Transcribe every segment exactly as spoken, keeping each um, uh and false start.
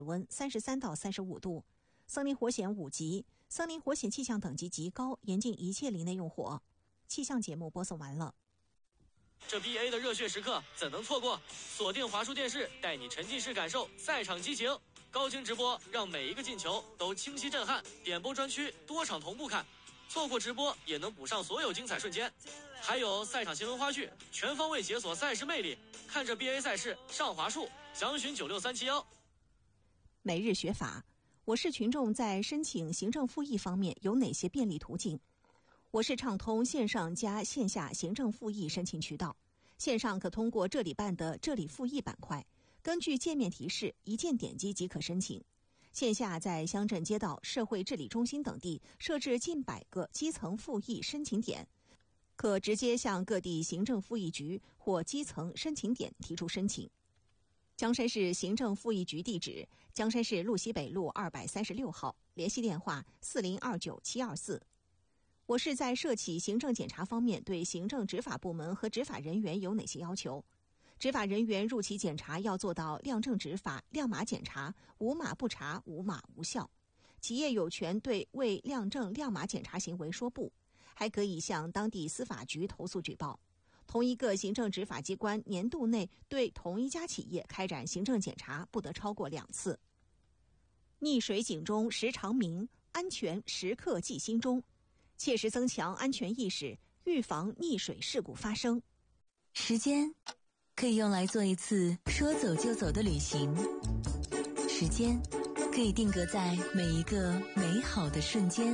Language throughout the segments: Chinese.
温三十三到三十五度，森林火险五级，森林火险气象等级极高，严禁一切林内用火。气象节目播送完了。 这 B A 的热血时刻怎能错过？锁定华数电视，带你沉浸式感受赛场激情，高清直播让每一个进球都清晰震撼。点播专区多场同步看，错过直播也能补上所有精彩瞬间。还有赛场新闻花絮，全方位解锁赛事魅力。看着 B A 赛事上华数，详询九六三七幺。 每日学法，我市群众在申请行政复议方面有哪些便利途径？我市畅通线上加线下行政复议申请渠道。线上可通过这里办的这里复议板块，根据界面提示一键点击即可申请。线下在乡镇街道、社会治理中心等地设置近百个基层复议申请点，可直接向各地行政复议局或基层申请点提出申请。江山市行政复议局地址：江山市路西北路二百三十六号，联系电话四零二九七二四。我市在涉企行政检查方面对行政执法部门和执法人员有哪些要求？执法人员入企检查要做到亮证执法、亮码检查，无码不查，无码无效。企业有权对未亮证亮码检查行为说不，还可以向当地司法局投诉举报。同一个行政执法机关年度内对同一家企业开展行政检查不得超过两次。溺水警钟时常鸣，安全时刻记心中，切实增强安全意识，预防溺水事故发生。 时间可以用来做一次说走就走的旅行，时间可以定格在每一个美好的瞬间。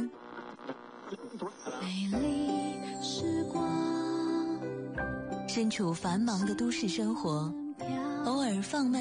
美丽时光，身处繁忙的都市生活，偶尔放慢